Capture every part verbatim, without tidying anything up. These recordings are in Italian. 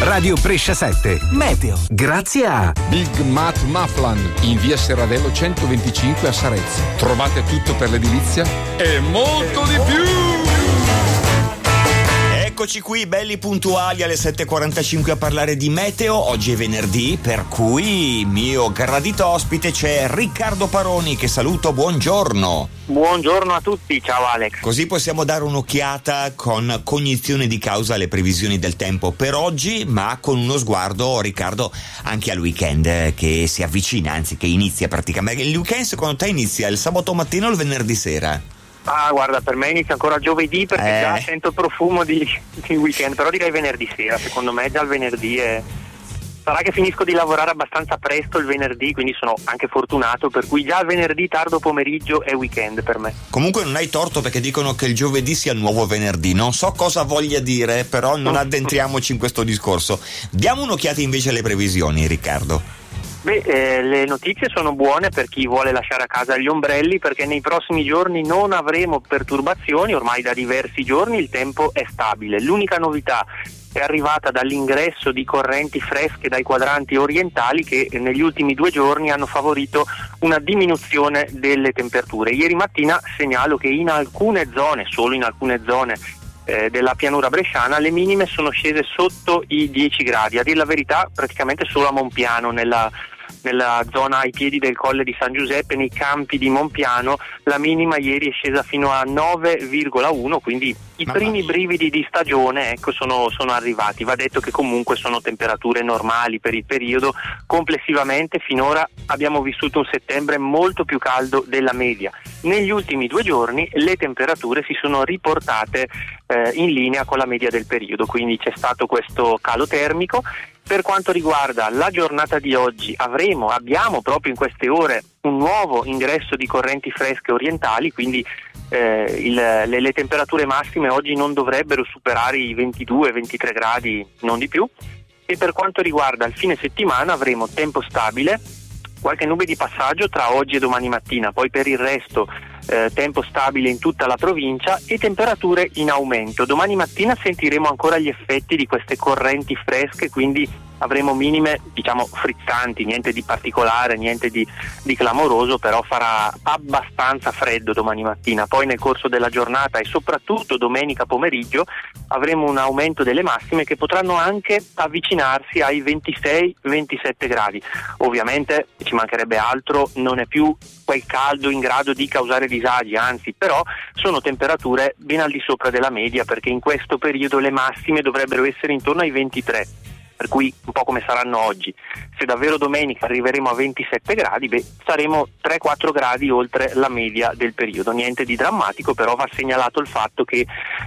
Radio Brescia sette. Meteo. Grazie a Big Mat Maflan in via Serradello centoventicinque a Sarezzo. Trovate tutto per l'edilizia e molto di più. Eccoci qui, belli puntuali alle sette e quarantacinque a parlare di meteo. Oggi è venerdì, per cui mio gradito ospite c'è Riccardo Paroni, che saluto, buongiorno. Buongiorno a tutti, ciao Alex. Così possiamo dare un'occhiata con cognizione di causa alle previsioni del tempo per oggi, ma con uno sguardo, Riccardo, anche al weekend eh, che si avvicina, anzi che inizia praticamente. Il weekend secondo te inizia il sabato mattina o il venerdì sera? Ah, guarda, per me inizia ancora giovedì perché eh. già sento il profumo di, di weekend, però direi venerdì sera, secondo me già il venerdì è... Sarà che finisco di lavorare abbastanza presto il venerdì, quindi sono anche fortunato, per cui già il venerdì tardo pomeriggio è weekend per me. Comunque non hai torto, perché dicono che il giovedì sia il nuovo venerdì. Non so cosa voglia dire, però non addentriamoci in questo discorso. Diamo un'occhiata invece alle previsioni, Riccardo. Beh, eh, le notizie sono buone per chi vuole lasciare a casa gli ombrelli, perché nei prossimi giorni non avremo perturbazioni, ormai da diversi giorni il tempo è stabile. L'unica novità è arrivata dall'ingresso di correnti fresche dai quadranti orientali che negli ultimi due giorni hanno favorito una diminuzione delle temperature. Ieri mattina segnalo che in alcune zone, solo in alcune zone eh, della pianura bresciana, le minime sono scese sotto i dieci gradi, a dir la verità praticamente solo a Monpiano, nella nella zona ai piedi del Colle di San Giuseppe, nei campi di Monpiano, la minima ieri è scesa fino a nove virgola uno, quindi i Mamma primi mia. brividi di stagione ecco sono, sono arrivati. Va detto che comunque sono temperature normali per il periodo. Complessivamente finora abbiamo vissuto un settembre molto più caldo della media. Negli ultimi due giorni le temperature si sono riportate eh, in linea con la media del periodo, quindi c'è stato questo calo termico. Per quanto riguarda la giornata di oggi, avremo, abbiamo proprio in queste ore un nuovo ingresso di correnti fresche orientali, quindi eh, il, le, le temperature massime oggi non dovrebbero superare i ventidue ventitré gradi, non di più. E per quanto riguarda il fine settimana avremo tempo stabile, qualche nube di passaggio tra oggi e domani mattina, poi per il resto eh, tempo stabile in tutta la provincia e temperature in aumento. Domani mattina sentiremo ancora gli effetti di queste correnti fresche, quindi avremo minime diciamo frizzanti, niente di particolare, niente di, di clamoroso, però farà abbastanza freddo domani mattina. Poi nel corso della giornata e soprattutto domenica pomeriggio avremo un aumento delle massime che potranno anche avvicinarsi ai ventisei ventisette gradi. Ovviamente ci mancherebbe altro, non è più quel caldo in grado di causare disagi, anzi, però sono temperature ben al di sopra della media, perché in questo periodo le massime dovrebbero essere intorno ai ventitré, per cui un po' come saranno oggi. Se davvero domenica arriveremo a ventisette gradi, beh, saremo tre quattro gradi oltre la media del periodo. Niente di drammatico, però va segnalato il fatto che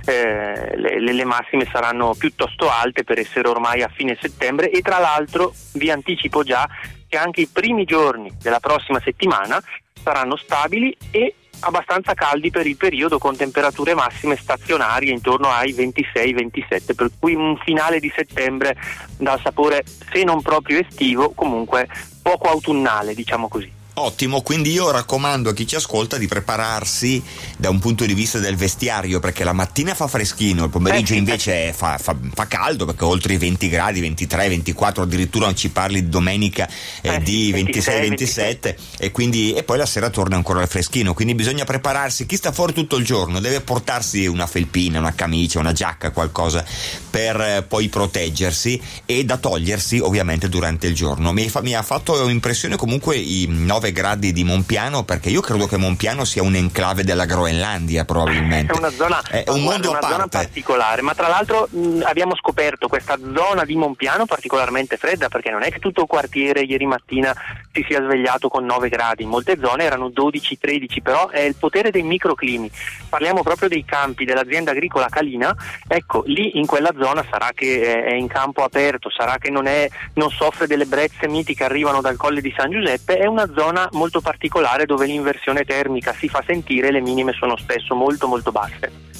eh, le, le massime saranno piuttosto alte per essere ormai a fine settembre, e tra l'altro vi anticipo già che anche i primi giorni della prossima settimana saranno stabili e abbastanza caldi per il periodo, con temperature massime stazionarie intorno ai ventisei ventisette, per cui un finale di settembre dal sapore, se non proprio estivo, comunque poco autunnale, diciamo così. Ottimo, quindi io raccomando a chi ci ascolta di prepararsi da un punto di vista del vestiario, perché la mattina fa freschino, il pomeriggio eh sì, invece eh sì. fa, fa, fa caldo, perché oltre i venti gradi, ventitré, ventiquattro, addirittura non ci parli di domenica eh, eh di sì, ventisei ventisette, e quindi e poi la sera torna ancora il freschino, quindi bisogna prepararsi. Chi sta fuori tutto il giorno deve portarsi una felpina, una camicia, una giacca, qualcosa per eh, poi proteggersi e da togliersi ovviamente durante il giorno. Mi, fa, mi ha fatto impressione comunque i nove gradi di Monpiano, perché io credo che Monpiano sia un enclave della Groenlandia, probabilmente è una zona, è un mondo una a parte. Zona particolare, ma tra l'altro mh, abbiamo scoperto questa zona di Monpiano particolarmente fredda, perché non è che tutto il quartiere ieri mattina si sia svegliato con nove gradi, in molte zone erano dodici tredici, però è il potere dei microclimi. Parliamo proprio dei campi dell'azienda agricola Calina. Ecco, lì in quella zona, sarà che è in campo aperto, sarà che non è non soffre delle brezze miti che arrivano dal Colle di San Giuseppe, è una zona molto particolare dove l'inversione termica si fa sentire e le minime sono spesso molto molto basse.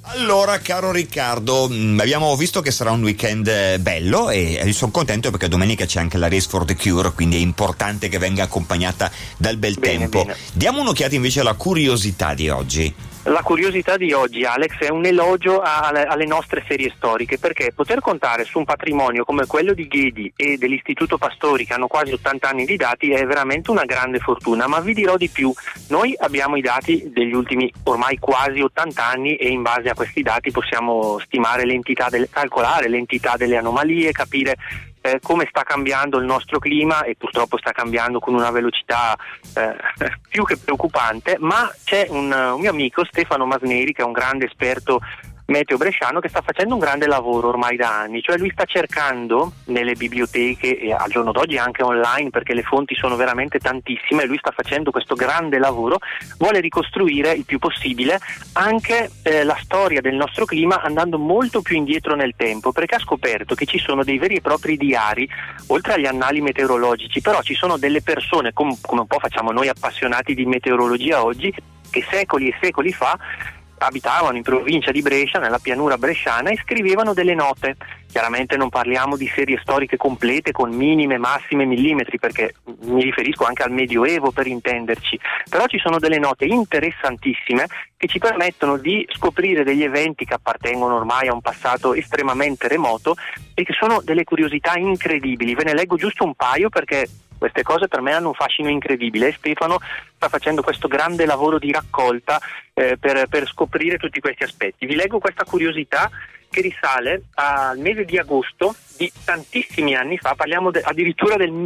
Allora, caro Riccardo, mh, abbiamo visto che sarà un weekend eh, bello e eh, sono contento perché domenica c'è anche la Race for the Cure, quindi è importante che venga accompagnata dal bel Bene, tempo. bene. Diamo un'occhiata invece alla curiosità di oggi. La curiosità di oggi, Alex, è un elogio alle, alle nostre serie storiche, perché poter contare su un patrimonio come quello di Ghedi e dell'Istituto Pastori, che hanno quasi ottanta anni di dati, è veramente una grande fortuna. Ma vi dirò di più, noi abbiamo i dati degli ultimi ormai quasi ottanta anni e in base a questi dati possiamo stimare l'entità del, calcolare l'entità delle anomalie, capire Eh, come sta cambiando il nostro clima, e purtroppo sta cambiando con una velocità eh, più che preoccupante. Ma c'è un, un mio amico, Stefano Masneri, che è un grande esperto meteo bresciano, che sta facendo un grande lavoro ormai da anni. Cioè lui sta cercando nelle biblioteche e al giorno d'oggi anche online, perché le fonti sono veramente tantissime, e lui sta facendo questo grande lavoro, vuole ricostruire il più possibile anche eh, la storia del nostro clima, andando molto più indietro nel tempo, perché ha scoperto che ci sono dei veri e propri diari, oltre agli annali meteorologici. Però ci sono delle persone, com- come un po' facciamo noi appassionati di meteorologia oggi, che secoli e secoli fa abitavano in provincia di Brescia, nella pianura bresciana, e scrivevano delle note. Chiaramente non parliamo di serie storiche complete con minime, massime, millimetri, perché mi riferisco anche al Medioevo, per intenderci, però ci sono delle note interessantissime che ci permettono di scoprire degli eventi che appartengono ormai a un passato estremamente remoto e che sono delle curiosità incredibili. Ve ne leggo giusto un paio, perché queste cose per me hanno un fascino incredibile, e Stefano sta facendo questo grande lavoro di raccolta eh, per, per scoprire tutti questi aspetti. Vi leggo questa curiosità che risale al mese di agosto di tantissimi anni fa, parliamo de- addirittura del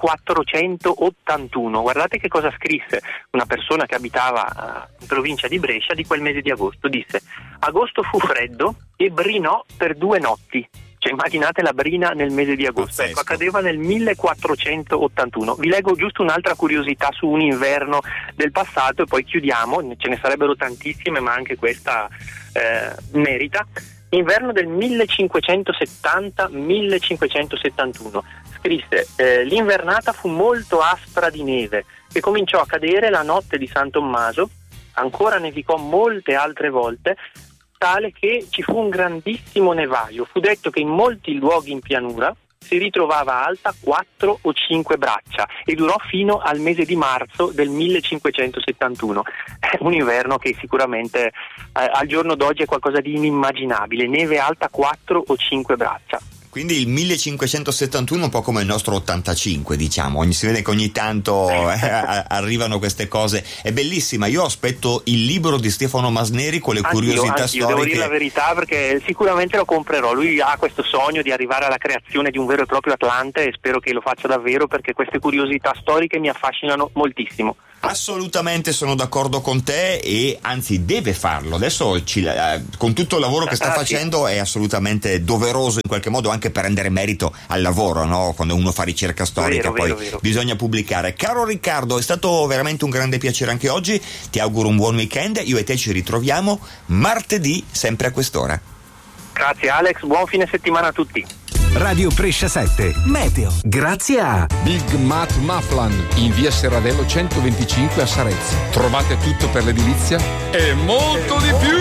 millequattrocentottantuno. Guardate che cosa scrisse una persona che abitava uh, in provincia di Brescia di quel mese di agosto. Disse: agosto fu freddo e brinò per due notti. Cioè, immaginate la brina nel mese di agosto. Pazzesco. Ecco, accadeva nel millequattrocentottantuno. Vi leggo giusto un'altra curiosità su un inverno del passato e poi chiudiamo. Ce ne sarebbero tantissime, ma anche questa eh, merita. Inverno del millecinquecentosettanta millecinquecentosettantuno. Scrisse: eh, l'invernata fu molto aspra di neve, che cominciò a cadere la notte di San Tommaso, ancora nevicò molte altre volte, tale che ci fu un grandissimo nevaio. Fu detto che in molti luoghi in pianura si ritrovava alta quattro o cinque braccia, e durò fino al mese di marzo del millecinquecentosettantuno. È un inverno che sicuramente eh, al giorno d'oggi è qualcosa di inimmaginabile, neve alta quattro o cinque braccia. Quindi il millecinquecentosettantuno è un po' come il nostro ottantacinque, diciamo. Ogni, si vede che ogni tanto eh, arrivano queste cose. È bellissima. Io aspetto il libro di Stefano Masneri con le Anch'io, curiosità anch'io, storiche. devo dire la verità, perché sicuramente lo comprerò. Lui ha questo sogno di arrivare alla creazione di un vero e proprio Atlante, e spero che lo faccia davvero, perché queste curiosità storiche mi affascinano moltissimo. Assolutamente sono d'accordo con te, e anzi deve farlo. Adesso ci, eh, con tutto il lavoro che sta ah, facendo sì. È assolutamente doveroso in qualche modo, anche per rendere merito al lavoro, no? Quando uno fa ricerca storica, vero, poi vero, vero. bisogna pubblicare. Caro Riccardo, è stato veramente un grande piacere anche oggi, ti auguro un buon weekend. Io e te ci ritroviamo martedì sempre a quest'ora. Grazie Alex, buon fine settimana a tutti. Radio Brescia sette Meteo, grazie a Big Mat Maflan in via Serradello centoventicinque a Sarezzo. Trovate tutto per l'edilizia e molto di più.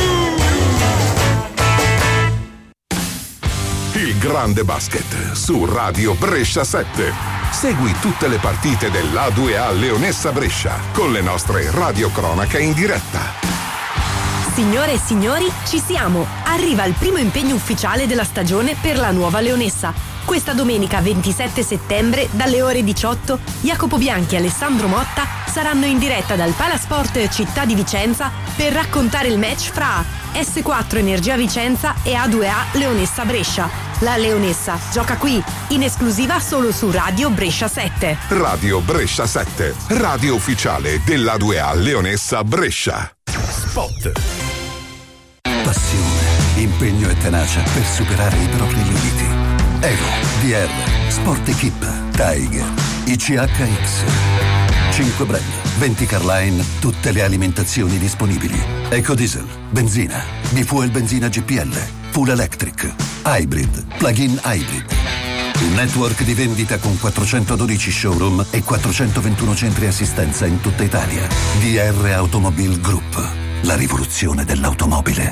Il grande basket su Radio Brescia sette. Segui tutte le partite dell'A due A Leonessa Brescia con le nostre radiocronache in diretta. Signore e signori, ci siamo! Arriva il primo impegno ufficiale della stagione per la nuova Leonessa. Questa domenica ventisette settembre, dalle ore diciotto, Jacopo Bianchi e Alessandro Motta saranno in diretta dal Palasport Città di Vicenza per raccontare il match fra S quattro Energia Vicenza e A due A Leonessa Brescia. La Leonessa gioca qui, in esclusiva solo su Radio Brescia sette. Radio Brescia sette, radio ufficiale dell'A due A Leonessa Brescia. Spot. Passione, impegno e tenacia per superare i propri limiti. Evo, D R, Sport Equip, Tiger, I C H X. cinque brand, venti Carline, tutte le alimentazioni disponibili. Ecodiesel, benzina, Bifuel benzina G P L, Full Electric, Hybrid, Plug-in Hybrid. Un network di vendita con quattrocentododici showroom e quattrocentoventuno centri assistenza in tutta Italia. D R Automobile Group, la rivoluzione dell'automobile.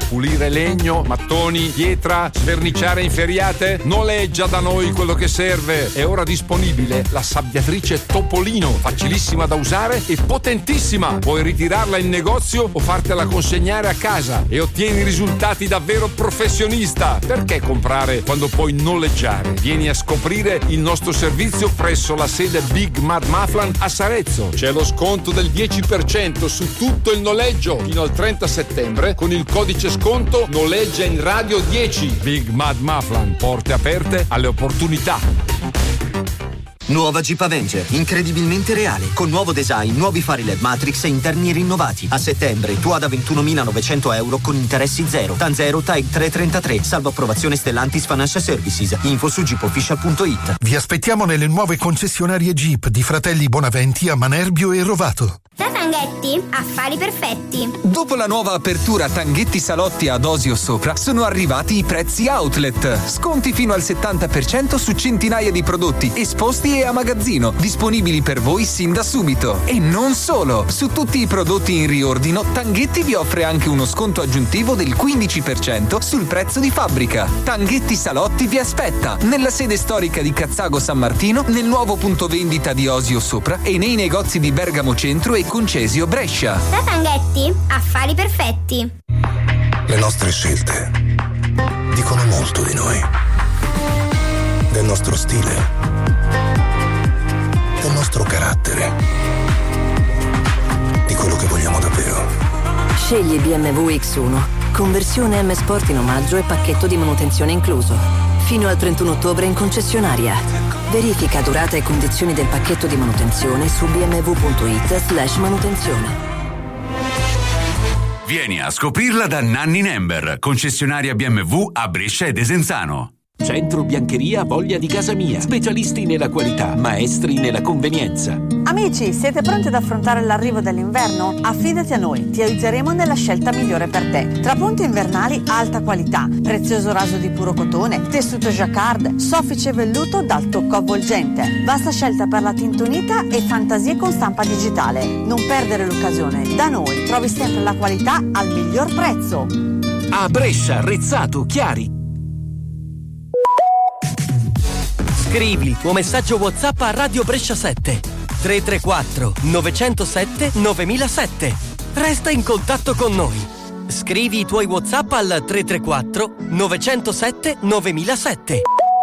pulire legno, mattoni, pietra, sverniciare inferriate? Noleggia da noi quello che serve. È ora disponibile la sabbiatrice Topolino, facilissima da usare e potentissima. Puoi ritirarla in negozio o fartela consegnare a casa e ottieni risultati davvero professionista. Perché comprare quando puoi noleggiare? Vieni a scoprire il nostro servizio presso la sede Big Mad Muffin a Sarezzo. C'è lo sconto del dieci per cento su tutto il noleggio fino al trenta settembre con il codice sconto Noleggia in Radio dieci. Big Mad Muffin, porte aperte alle opportunità. Nuova Jeep Avenger, incredibilmente reale, con nuovo design, nuovi fari L E D Matrix e interni rinnovati. A settembre tu da ventunomilanovecento euro con interessi zero. Tanzero Type trecentotrentatré, salvo approvazione Stellantis Financial Services. Info su jeep official punto it. Vi aspettiamo nelle nuove concessionarie Jeep di Fratelli Bonaventi a Manerbio e Rovato. Da Tanghetti, affari perfetti. Dopo la nuova apertura Tanghetti Salotti ad Osio Sopra, sono arrivati i prezzi outlet. Sconti fino al settanta per cento su centinaia di prodotti esposti e a magazzino, disponibili per voi sin da subito. E non solo! Su tutti i prodotti in riordino, Tanghetti vi offre anche uno sconto aggiuntivo del quindici per cento sul prezzo di fabbrica. Tanghetti Salotti vi aspetta nella sede storica di Cazzago San Martino, nel nuovo punto vendita di Osio Sopra e nei negozi di Bergamo Centro e Concesio Brescia. Da Tanghetti, affari perfetti. Le nostre scelte dicono molto di noi, del nostro stile, del nostro carattere, di quello che vogliamo davvero. Scegli B M W X uno, conversione M Sport in omaggio e pacchetto di manutenzione incluso. Fino al trentuno ottobre in concessionaria. Verifica durata e condizioni del pacchetto di manutenzione su bmw.it slash manutenzione. Vieni a scoprirla da Nanni Nember, concessionaria B M W a Brescia e Desenzano. Centro Biancheria Voglia di Casa Mia. Specialisti nella qualità, maestri nella convenienza. Amici, siete pronti ad affrontare l'arrivo dell'inverno? Affidati a noi, ti aiuteremo nella scelta migliore per te. Trapunti invernali alta qualità, prezioso raso di puro cotone, tessuto jacquard, soffice velluto dal tocco avvolgente. Vasta scelta per la tintonita e fantasie con stampa digitale. Non perdere l'occasione, da noi trovi sempre la qualità al miglior prezzo. A Brescia, Rezzato, Chiari. Scrivi il tuo messaggio WhatsApp a Radio Brescia sette tre tre quattro nove zero sette nove zero zero sette. Resta in contatto con noi. Scrivi i tuoi WhatsApp al tre tre quattro nove zero sette nove zero zero sette.